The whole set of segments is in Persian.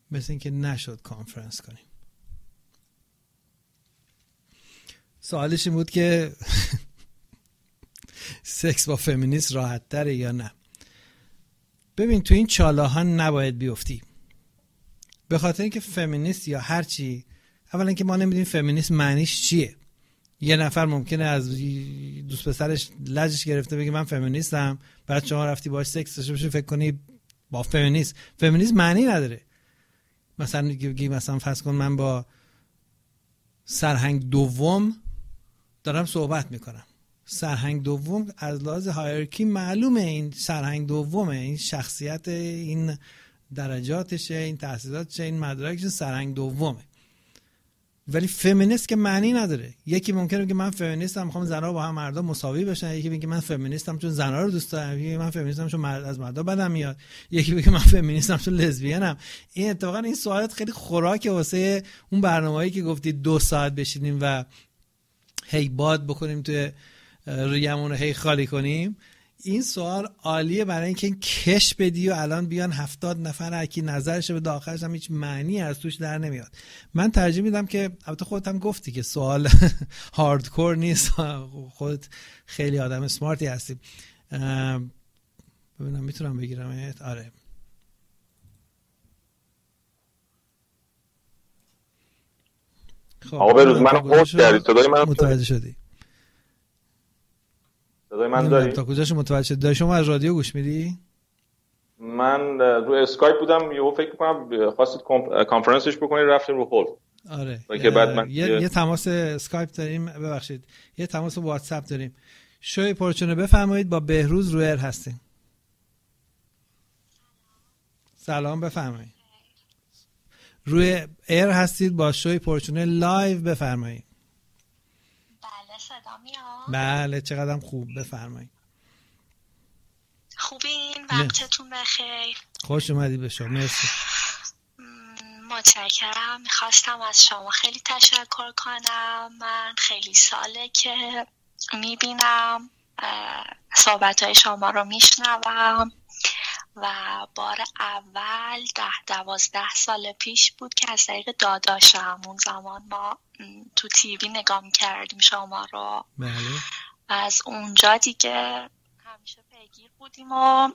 مثل اینکه نشد کانفرنس کنیم. سوالش این بود که سکس با فمینیست راحت تره یا نه. ببین تو این چاله ها نباید بیفتی، به خاطر اینکه فمینیست یا هر چی، اولا که ما نمیدونیم فمینیست معنیش چیه. یه نفر ممکنه از دوست پسرش لجش گرفته بگه من فمینیستم، بعد شما رفتی باهاش سکس داشته باشی فکر کنی با فمینیست معنی نداره. مثلا فرض کن من با سرهنگ دوم دارم صحبت میکنم، سرهنگ دوم از لحاظ هایرارکی معلومه این سرهنگ دومه، این شخصیت، این درجاتشه، این تحصیلاتشه، این مدرکش، سرهنگ دومه. ولی فمینیست که معنی نداره. یکی ممکنه بگه من فمینیستم میخوام زنها با هم مردا مساوی بشن، یکی بگه من فمینیستم چون زنها رو دوست دارم، یکی من فمینیستم چون از مردا بدم میاد، یکی بگه من فمینیستم چون لزبیانم. این اتفاقا این سوالات خیلی خوراکه واسه اون برنامه‌ای که گفتی 2 ساعت بشینیم و هی باد بکنیم توی ریمون رو هی خالی کنیم. این سوال عالیه برای اینکه کش بدی و الان بیان 70 نفر هرکی نظرش به آخرش هم هیچ معنی از توش در نمیاد. من ترجیح میدم که، البته خودت هم گفتی که سوال هاردکور نیست، خودت خیلی آدم سمارتی هستی. ببینم میتونم بگیرمت. آره خب آقا بروز منو خوش کردی، صدای منو متوجه شدی؟ صدای من داری؟ تا کجاش متوجه شدی؟ داری شما از رادیو گوش میدی؟ من رو اسکایپ بودم، یهو فکر می‌کنم خواستید کانفرنسش بکنید رفتیم رو هول. آره که بعد من یه تماس اسکایپ داریم، ببخشید یه تماس واتساپ داریم. شوی پرچونه بفرمایید، با بهروز رو ایر هستیم. سلام بفرمایید. روی ایر هستید با شوی پرچونه لایو، بفرمایید. بله صدا میاد؟ بله چقدرم خوب، بفرمایید. خوبین؟ وقتتون بخیر. خوش اومدی به شما. مرسی. متشکرم. میخواستم از شما خیلی تشکر کنم. من خیلی ساله که میبینم، صحبتهای شما رو میشنوم و بار اول 10-12 سال پیش بود که از طریق داداشم، اون زمان ما تو تیوی نگاه میکردیم شما رو. بله. و از اونجا دیگه همیشه پیگیر بودیم و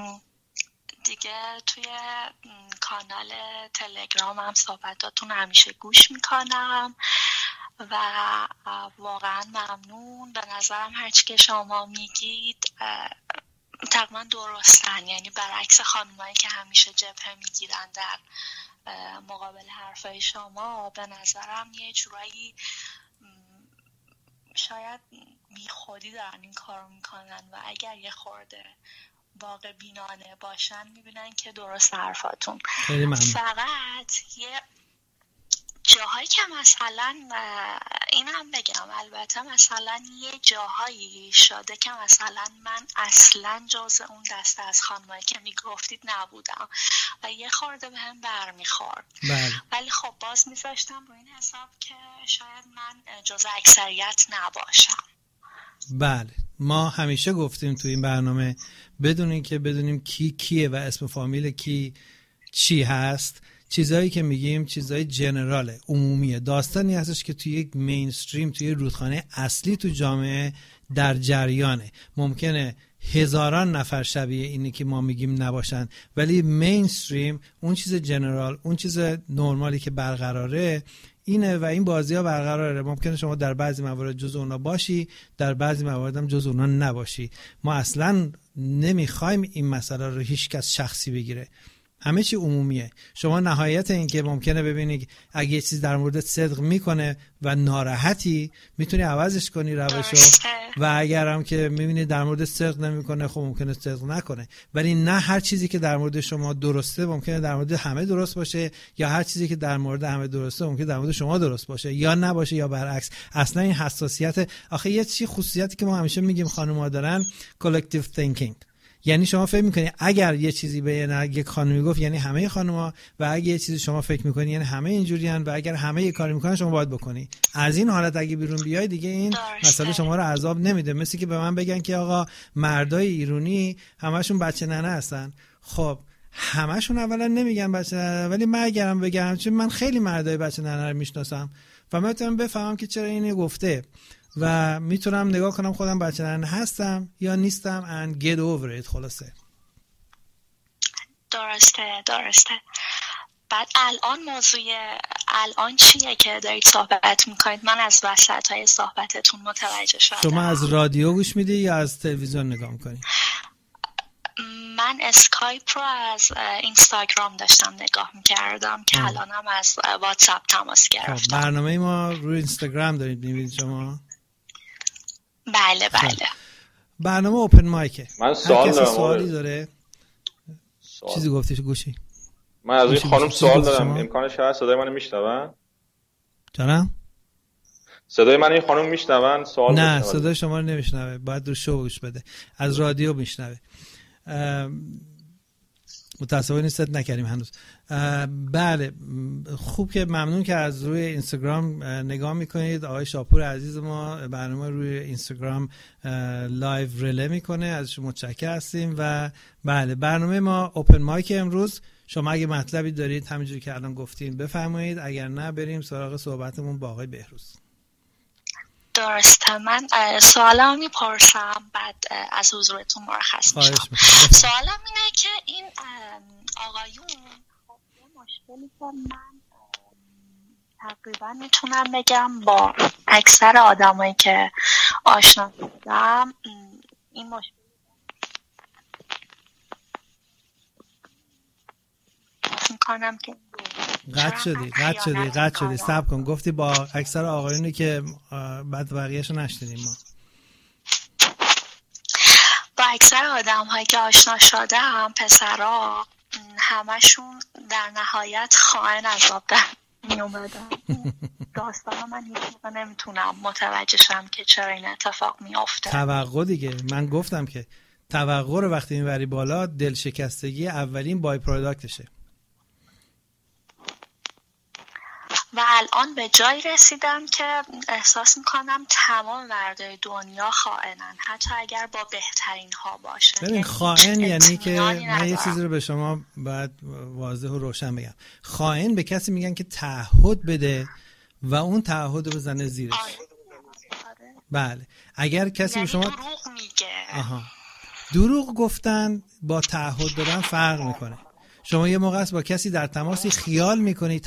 دیگه توی کانال تلگرام هم صحبتاتون همیشه گوش میکنم و واقعا ممنون. به نظرم هرچی که شما میگید تقریبا درستن، یعنی برعکس خانمایی که همیشه جبهه میگیرن در مقابل حرفای شما، به نظرم یه جورایی شاید بی خودی دارن این کارو میکنن و اگر یه خورده واقع بینانه باشن میبینن که درست حرفاتون. فقط یه جاهایی که مثلا اینم بگم، البته مثلا یه جاهایی شده که مثلا من اصلا جز اون دسته از خانمایی که میگفتید نبودم و یه خورده بهم برمیخورد. ولی خب باز میذاشتم رو این حساب که شاید من جز اکثریت نباشم. بله ما همیشه گفتیم تو این برنامه بدون این که بدونیم کی کیه و اسم فامیل کی چی هست، چیزایی که میگیم چیزای جنراله، عمومیه. داستانی هستش که توی یک مینستریم، توی رودخانه اصلی تو جامعه در جریانه. ممکنه هزاران نفر شبیه اینی که ما میگیم نباشن، ولی مینستریم، اون چیز جنرال، اون چیز نرمالی که برقراره اینه و این بازی ها برقراره. ممکنه شما در بعضی موارد جز اونا باشی، در بعضی موارد هم جز اونا نباشی. ما اصلا نمیخوایم این مسئله رو هیچ کس شخصی بگیره، همه چی عمومیه. شما نهایت این که ممکنه ببینید اگه یه چیز در موردت صدق میکنه و ناراحتی میتونی عوضش کنی روشو، و اگر هم که میبینید در موردت صدق نمیکنه خب ممکنه صدق نکنه. ولی نه هر چیزی که در مورد شما درسته ممکنه در مورد همه درست باشه، یا هر چیزی که در مورد همه درسته ممکنه در مورد شما درست باشه یا نباشه یا برعکس. اصلا این حساسیت، آخه یه چیز خصوصیتی که ما همیشه میگیم خانم‌ها دارن، collective thinking. یعنی شما فکر میکنی اگر یه چیزی به یک خانمی گفت یعنی همه خانم‌ها، و اگه یه چیزی شما فکر میکنی یعنی همه اینجوریان، و اگر همه یه کاری میکنن شما باید بکنی. از این حالت اگه بیرون بیای دیگه این مسئله شما رو عذاب نمیده. مثل که به من بگن که آقا مردای ایرانی همشون بچه ننه هستن. خب همشون اولا نمیگن بچه ننه، ولی من اگرم بگم، چون من خیلی مردای بچه ننه رو میشناسم و من میتونم بفهمم که چرا اینو گفته و میتونم نگاه کنم خودم بچه ننه هستم یا نیستم and get over it. خلاصه درسته. بعد الان چیه که دارید صحبت میکنید؟ من از وسط‌های صحبتتون متوجه شدم. شما از رادیو گوش میدی یا از تلویزیون نگاه میکنی؟ من اسکایپ رو از اینستاگرام داشتم نگاه میکردم که الانم از واتساپ تماس گرفتم. برنامه ما روی اینستاگرام دارید میبینید شما؟ بله. برنامه اوپن مایکه. من سوالی داره؟ چیزی گفتیش گوشی؟ من از این خانم سوال دارم. امکانش هست صدای منو میشنون؟ جانم؟ صدای من این خانم میشنون؟ سوال نه صدای شما رو نمیشنوه، باید رو شو گوش بده. از رادیو میشنوه. متاسفانه نیست نکردیم هنوز. بله خوب که ممنون که از روی اینستاگرام نگاه میکنید. آقای شاپور عزیز ما برنامه روی اینستاگرام لایو رله میکنه، ازش متشکر هستیم. و بله برنامه ما اوپن مایک امروز. شما اگه مطلبی دارید همینجوری که الان گفتیم بفرمایید، اگر نه بریم سراغ صحبتمون با آقای بهروز. درسته. من سوالم میپرسم بعد از حضورتون مرخص میشم. سوالم اینه که این آقایون یه مشکلی که من تقریبا میتونم بگم با اکثر آدمایی که آشنا شدم این مشکل میکنم که قطع شدی صبر کن. گفتی با اکثر آقایونی که بعد بقیه‌شو نشدیم ما. با اکثر آدم هایی که آشنا شدم پسرا همشون در نهایت خائن عذاب در می اومدن. داستان من هیچ موقع نمیتونم متوجه شم که چرا این اتفاق میافته. توقع دیگه، من گفتم که توقع رو وقتی میبری بالا دلشکستگی اولین بای پروداکتشه. و الان به جایی رسیدم که احساس میکنم تمام مردای دنیا خائنن، حتی اگر با بهترین ها باشه. ببین خائن یعنی که من یه چیزی رو به شما باید واضح و روشن بگم. خائن به کسی میگن که تعهد بده و اون تعهد رو بزنه زیرش. بله اگر کسی به شما دروغ میگه. دروغ گفتن با تعهد دادن فرق میکنه. شما یه موقع است با کسی در تماسی خیال میکنی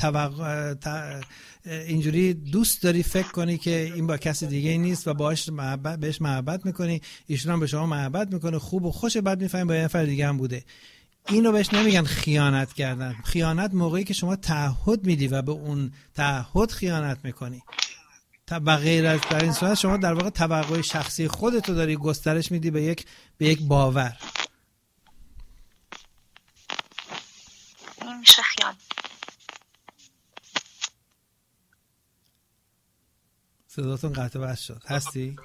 اینجوری دوست داری فکر کنی که این با کسی دیگه نیست و بهش محبت میکنی، ایشون هم به شما محبت میکنه، خوب و خوش، بعد میفهمی با یه نفر دیگه هم بوده. اینو بهش نمیگن خیانت کردن. خیانت موقعی که شما تعهد میدی و به اون تعهد خیانت میکنی. و غیر از در این صورت شما در واقع توقع شخصی خودتو داری گسترش میدی به یک باور. میشه خیانت. صداتون قطع و وصل شد. هستی؟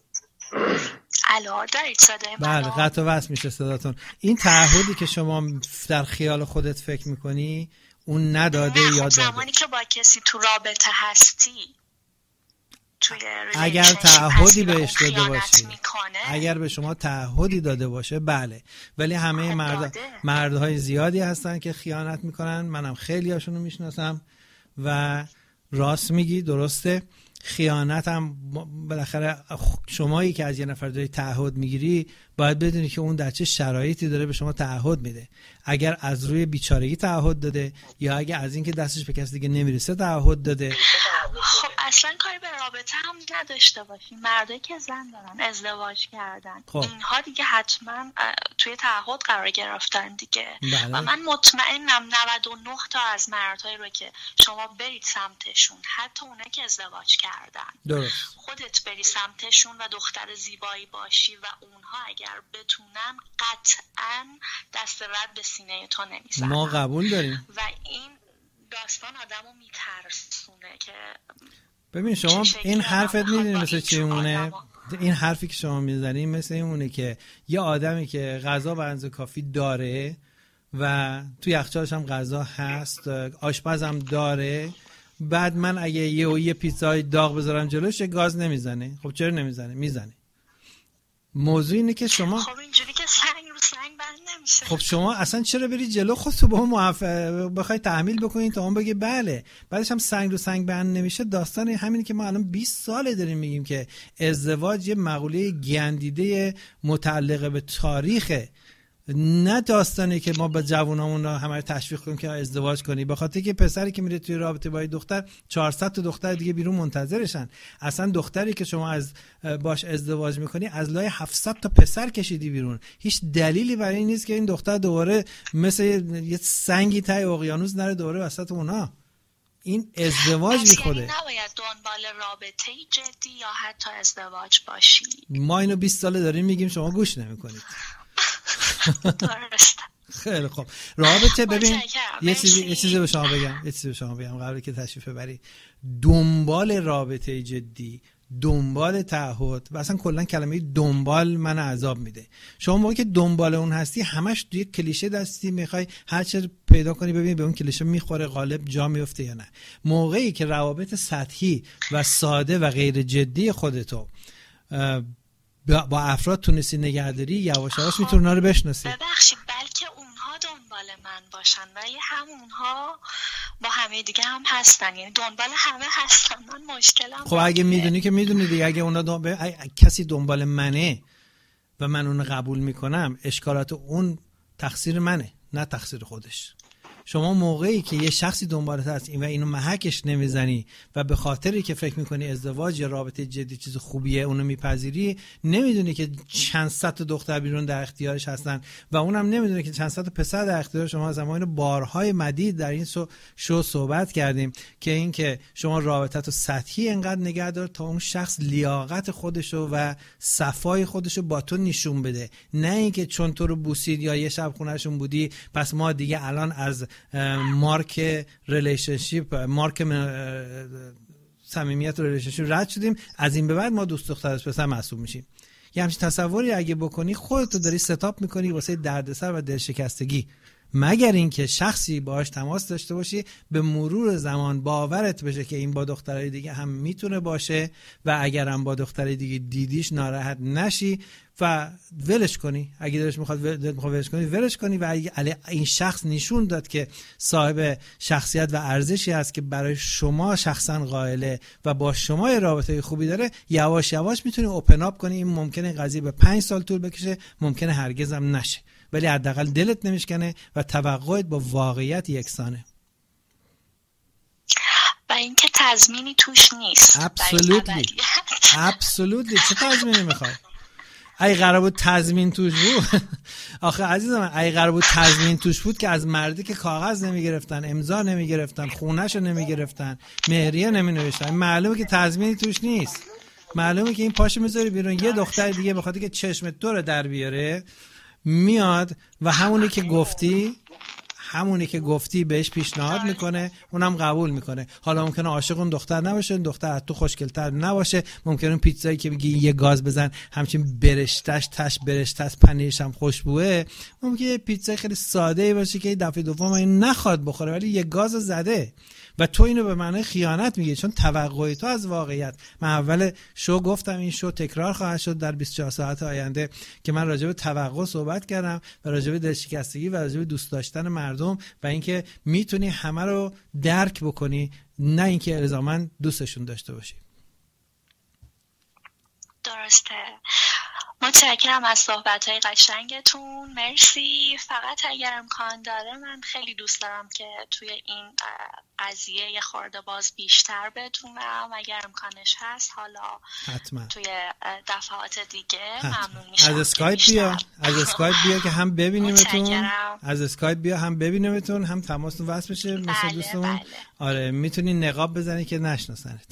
الو دارید صدای من؟ بله قطع و وصل میشه صداتون. این تعهدی که شما در خیال خودت فکر میکنی اون نداده یا داده؟ زمانی که با کسی تو رابطه هستی اگر تعهدی بهش داده باشی، اگر به شما تعهدی داده باشه بله، ولی همه مردهای زیادی هستن که خیانت میکنن. منم خیلی هاشونو میشناسم و راست میگی، درسته. خیانت هم بالاخره شمایی که از یه نفر داری تعهد میگیری باید بدونی که اون در چه شرایطی داره به شما تعهد میده. اگر از روی بیچارگی تعهد داده یا اگر از اینکه دستش به کسی دیگه نمیرسه تعهد داده. خب اصلا کاری به رابطه هم نداشته باشیم. مردایی که زن دارن ازدواج کردن اینها دیگه حتما توی تعهد قرار گرفتن دیگه. بله. و من مطمئنم 99 تا از مردهایی رو که شما برید سمتشون، حتی اونایی که ازدواج کردن، درست، خودت بری سمتشون و دختر زیبایی باشی و اونها اگر بتونن قطعا دست رد به سینه تو نمیزنن. ما قبول داریم. و این داستان آدمو میترسونه که ببین شما این حرفت میدونی مثل چی مونه؟ این حرفی که شما میزنی مثل اینونه که یه آدمی که غذا به اندازه کافی داره و تو یخچالش هم غذا هست، آشپزم داره، بعد من اگه یه پیتزای داغ بذارم جلوش گاز نمیزنه. خب چرا نمیزنه؟ میزنه. موضوع اینه که شما خب اینجوری که سنگ رو سنگ بند نمیشه. خب شما اصلا چرا بری جلو خودتو با اون بخوای تحمیل بکنین تا اون بگه بله، بعدش هم سنگ رو سنگ بند نمیشه. داستان همینه که ما الان 20 ساله داریم میگیم که ازدواج یه مقوله گندیده متعلقه به تاریخه، نه داستانی که ما به جوانامون همه رو تشویق کنیم که ازدواج کنی. به خاطر که پسری که میره توی رابطه با دختر 400 تا دختر دیگه بیرون منتظرشن. اصلا دختری که شما از باش ازدواج میکنی از لای 700 تا پسر کشیدی بیرون. هیچ دلیلی برای این نیست که این دختر دوباره مثل یه سنگی تای اقیانوس نره دوباره وسط اونا. این ازدواج بیخوده. یعنی نباید دنبال رابطه جدی یا حتی ازدواج باشی. ما اینو 20 ساله داریم میگیم، شما گوش نمیکنید. درست. خیلی خوب. رابطه ببین یه چیزی به شما بگم قبل که تشریف ببری. دنبال رابطه جدی، دنبال تعهد و اصلا کلا کلمه دنبال من عذاب میده. شما موقعی که دنبال اون هستی همش توی کلیشه دستی میخوای هر چه پیدا کنی ببین به اون کلیشه میخوره، غالب جا میفته یا نه. موقعی که روابط سطحی و ساده و غیر جدی خودتو با افراد تونستی نگهداری، یواش یواش میتونی اونا رو بشناسی. ببخشید بلکه اونها دنبال من باشن ولی همونها با همه دیگه هم هستن، یعنی دنبال همه هستن. من مشکلم خب اگه میدونی که میدونی دیگه، اگه اونا کسی دنبال منه و من اون قبول میکنم، اشکالات اون تقصیر منه نه تقصیر خودش. شما موقعی که یه شخصی دنبالت هست و اینو محکش نمیزنی و به خاطری که فکر میکنی ازدواج یا رابطه جدی چیز خوبیه اونو میپذیری، نمیدونی که چند صد تا دختر بیرون در اختیارش هستن و اونم نمیدونه که چند صد تا پسر در اختیار شما هستن. ما اینو بارهای مدید در این شو صحبت کردیم که این که شما رابطه‌تو سطحی انقدر نگه دار تا اون شخص لیاقت خودشو و صفای خودشو با تو نشون بده، نه اینکه چون تو رو بوسید یا یه شب خونه‌شون بودی پس ما دیگه الان از مارک ریلیشنشیپ، مارک صمیمیت و ریلیشنشیپ رد شدیم، از این به بعد ما دوست دختر پسر محسوب میشیم. یه همچین تصوری اگه بکنی خودتو داری ستاپ میکنی واسه دردسر و دلشکستگی، مگر اینکه شخصی باهاش تماس داشته باشی به مرور زمان باورت بشه که این با دخترای دیگه هم میتونه باشه و اگر هم با دخترای دیگه دیدیش ناراحت نشی و ولش کنی. اگه دلش میخواد ولش کنی ولش کنی و اگه این شخص نشون داد که صاحب شخصیت و ارزشی هست که برای شما شخصا قائله و با شما یه رابطه خوبی داره، یواش یواش میتونی اوپن اپ کنی. این ممکنه قضیه به 5 سال طول بکشه، ممکنه هرگز هم نشه، ولی حداقل دلت نمیشکنه و توقعت با واقعیت یکسانه و اینکه تضمینی توش نیست. ابسولوتلی. چه تضمینی میخوای؟ اگه قرار بود تضمین توش بود آخه عزیزم اگه قرار بود تضمین توش بود که از مردی که کاغذ نمیگرفتن، امضا نمیگرفتن، خونه‌شو نمیگرفتن، مهریه نمینوشتن، معلومه که تضمینی توش نیست. معلومه که این پاشو میذاری بیرون یه دختر دیگه بخاطر که چشم تو رو در بیاره میاد و همونی که گفتی بهش پیشنهاد میکنه، اونم قبول میکنه. حالا ممکنه عاشق اون دختر نباشه، اون دختر از تو خوشگل‌تر نباشه، ممکنه اون پیتزایی که میگی یه گاز بزن همچین برشتش پنیرش هم خوشبوه، ممکنه یه پیتزای خیلی ساده‌ای باشه که دفعه دوم این نخواد بخوره ولی یه گاز زده و تو اینو به معنای خیانت میگی چون توقع تو از واقعیت. من اول شو گفتم این شو تکرار خواهد شد در 24 ساعت آینده که من راجع به توقع صحبت کردم و راجع به دلشکستگی و راجع به دوست داشتن مردم و اینکه میتونی همه رو درک بکنی، نه اینکه الزاما دوستشون داشته باشی. درسته. متشکرم از صحبت‌های قشنگتون، مرسی. فقط اگر امکان داره من خیلی دوست دارم که توی این قضیه یه خورده باز بیشتر بدونم، اگر امکانش هست حالا حتما توی دفعات دیگه حتما. ممنون میشم. از اسکایپ بیا که هم ببینیمتون، از اسکایپ بیا هم ببینیمتون، هم تماستون وصل بشه مثل دوستمون. آره میتونی نقاب بزنی که نشناسنت.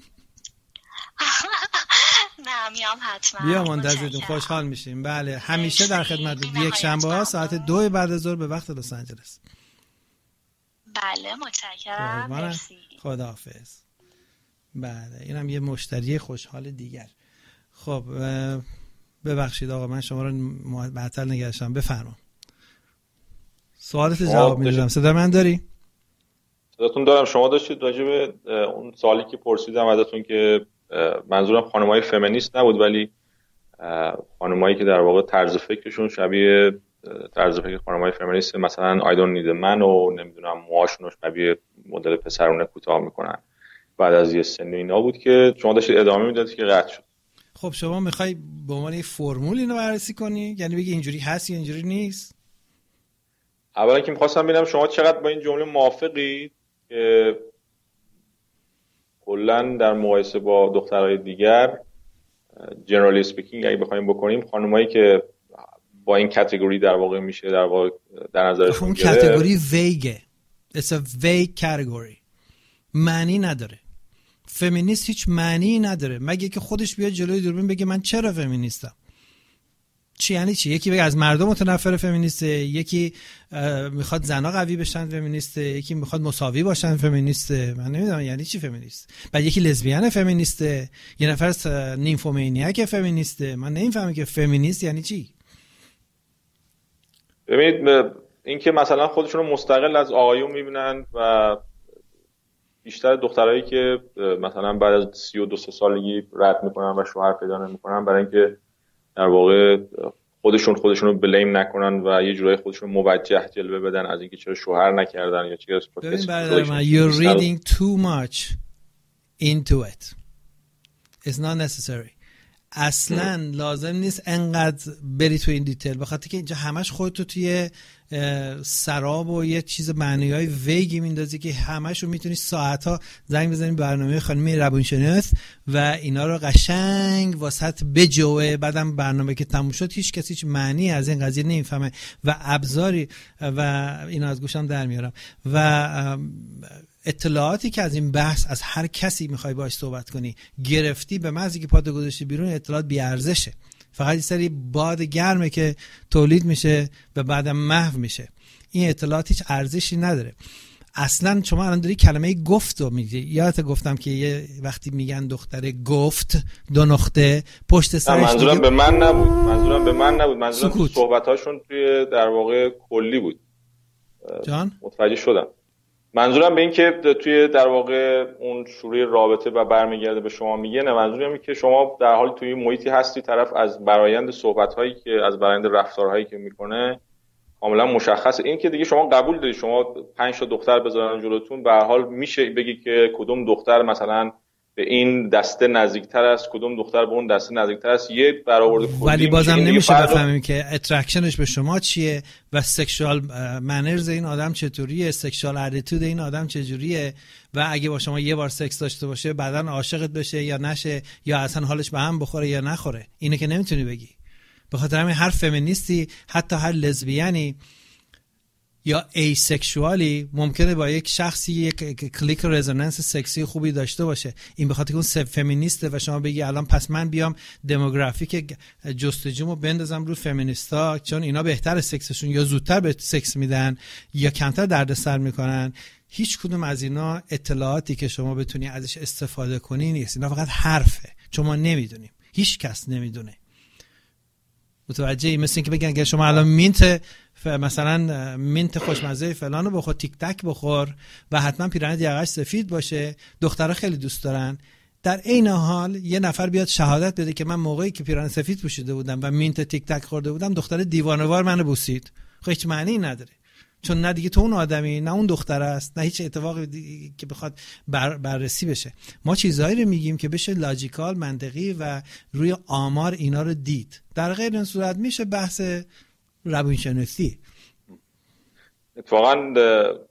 میام حتما. بیا منتظرتون، خوشحال میشیم. بله همیشه در خدمت. یک شنبه ها ساعت 2 بعد از ظهر به وقت لس آنجلس. بله متشکرم، مرسی، خداحافظ. بله اینم یه مشتری خوشحال دیگر. خب ببخشید آقا من شما رو معطل نگهشتم، بفرما سوالت جواب میدم. صدا من داری؟ صداتون دارم. شما داشتید راجع به اون سوالی که پرسیدم ازتون که منظورم خانم‌های فمینیست نبود ولی خانمایی که در واقع طرز فکرشون شبیه طرز فکر خانم‌های فمینیست مثلا I don't need a man و نمیدونم موهاشون رو شبیه مدل پسرونه کوتاه میکنن بعد از یه سن اینا بود که شما داشتید ادامه میدادید که قطع شد. خب شما میخوای به عنوان یه فرمول اینو بررسی کنی؟ یعنی بگی اینجوری هست یا اینجوری نیست؟ اولا که میخواستم ببینم شما چقدر با این جمله موافقید که کلا در مقایسه با دخترای دیگر جنرالی اسپیکینگ اگه بخوایم بکنیم خانمایی که با این کاتگوری در واقع میشه در واقع در نظرشون گرفت. اون کاتگوری ویگه. It's a vague category. معنی نداره. فمینیست هیچ معنی نداره مگه که خودش بیاد جلوی دوربین بگه من چرا فمینیستم. چی یعنی چی؟ یکی بگه از مردم متنفر فمینیسته، یکی میخواد زنا قوی بشن فمینیسته، یکی میخواد مساوی باشن فمینیسته. من نمیدونم یعنی چی فمینیست. بعد یکی لزبیان فمینیسته، یه نفر نیمفومانیاک فمینیسته. من نمیفهمم که فمینیست یعنی چی. ببینید این که مثلا خودشون رو مستقل از آقایون میبینن و بیشتر دخترایی که مثلا بعد از 32 سالگی رد میکنن و شوهر پیدا نمیکنن برای اینکه در واقع خودشون رو بلیم نکنن و یه جورایی خودشون موجه جلوه بدن از اینکه چرا شوهر نکردن یا چرا ببین برادر من you're reading too much into it. It's not necessary. اصلا لازم نیست انقدر بری تو این دیتیل بخاطر که اینجا همش خودتو توی سراب و یه چیز معنیای ویگی میندازی که همشو میتونی ساعتها زنگ بزنی برنامه خانمی روانشناس و اینا رو قشنگ واسط بجوه. بعدم برنامه که تموم شد هیچ کسی هیچ معنی از این قضیه نمیفهمه و ابزاری و اینا از گوشم در میارم و اطلاعاتی که از این بحث از هر کسی میخوای باهاش صحبت کنی گرفتی به محضی که پاتو گذاشتی بیرون اطلاعات بی ارزشه. فقط یه سری باد گرمه که تولید میشه و بعدم محو میشه. این اطلاعات هیچ ارزشی نداره. اصلا شما الان داری کلمه گفت رو میگی. یادت گفتم که یه وقتی میگن دختره گفت دو نقطه پشت سرش منظورم به من نبود. منظورم صحبتاشون توی در واقع کلی بود. جان متوجه شدم. منظورم به این که توی در واقع اون شروع رابطه و برمیگرده به شما میگه نه، منظورم اینه که شما در حال توی محیطی هستی طرف از برآیند صحبت‌هایی که از برآیند رفتارهایی که میکنه کاملا مشخصه. این که دیگه شما قبول دارید شما 5 تا دختر بذارن جلوتون به هر حال میشه بگی که کدوم دختر مثلا به این دسته نزدیکتر است کدوم دختر به اون دسته نزدیکتر است یه برآورد کلی. ولی بازم نمیشه بفهمیم که اترکشنش به شما چیه و سکشوال منرز این آدم چطوریه، سکشوال اتیتود این آدم چجوریه و اگه با شما یه بار سکس داشته باشه بعدن عاشقت بشه یا نشه یا اصلا حالش به هم بخوره یا نخوره. اینه که نمیتونی بگی. به خاطر همین هر فمینیستی حتی هر لزبیانی یا ایسکشوالی ممکنه با یک شخصی یک کلیک رزونانس سکسی خوبی داشته باشه. این به خاطر که اون فمینیسته و شما بگی الان پس من بیام دموگرافیک جستجومو بندازم رو فمینیستا چون اینا بهتر سکسشون یا زودتر به سکس میدن یا کمتر دردسر میکنن. هیچ کدوم از اینا اطلاعاتی که شما بتونی ازش استفاده کنی نیست. اینا فقط حرفه. چون ما نمیدونیم. هیچ کس نمیدونه. متوجهی؟ مثل اینکه بگن که شما الان مینت خوشمزه فلانو بخور، تیک تک بخور و حتما پیراهن یقش سفید باشه. دخترها خیلی دوست دارن. در عین حال یه نفر بیاد شهادت بده که من موقعی که پیراهن سفید پوشیده بودم و مینت تیک تک خورده بودم دختر دیوانه‌وار منو بوسید. خب هیچ معنی نداره. چون نه دیگه تو اون آدمی نه اون دختر است نه هیچ اتفاقی که بخواد بررسی بشه. ما چیزایی رو میگیم که بشه لاجیکال منطقی و روی آمار اینا رو دید. در غیر این صورت میشه بحث روانشناسی. اتفاقا